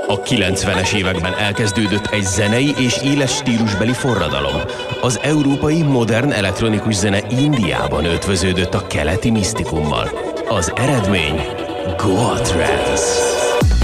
A 90-es években elkezdődött egy zenei és éles stílusbeli forradalom. Az európai modern elektronikus zene Indiában ötvöződött a keleti misztikummal. Az eredmény Goa Trance.